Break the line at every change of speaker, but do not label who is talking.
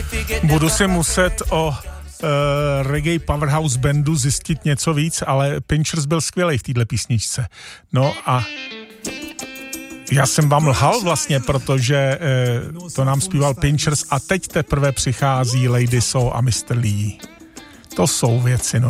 Budu si muset o reggae powerhouse bandu zjistit něco víc, ale Pinchers byl skvělej v této písničce. No a já jsem vám lhal vlastně, protože to nám zpíval Pinchers a teď teprve přichází Lady Soul a Mr. Lee. To jsou věci, no.